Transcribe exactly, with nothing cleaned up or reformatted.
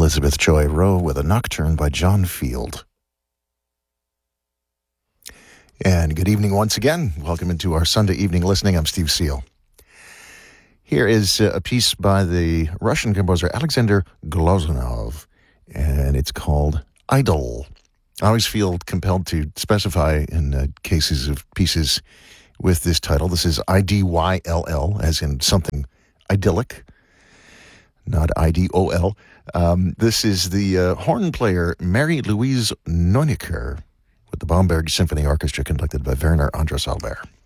Elizabeth Joy Rowe with a Nocturne by John Field. And good evening once again. Welcome into our Sunday evening listening. I'm Steve Seal. Here is a piece by the Russian composer Alexander Glazunov, and it's called Idol. I always feel compelled to specify in uh, cases of pieces with this title. This is I D Y L L, as in something idyllic, not I D O L. Um, this is the uh, horn player Mary-Louise Neunicker with the Bamberg Symphony Orchestra conducted by Werner Andras Albert.